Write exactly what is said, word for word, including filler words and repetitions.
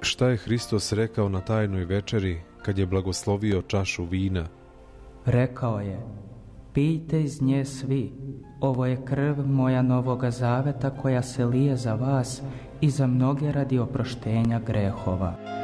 Šta je Hristos rekao na tajnoj večeri kad je blagoslovio čašu vina? Rekao je: pijte iz nje svi, ovo je krv moja novoga zaveta koja se lije za vas i za mnoge radi oproštenja grehova.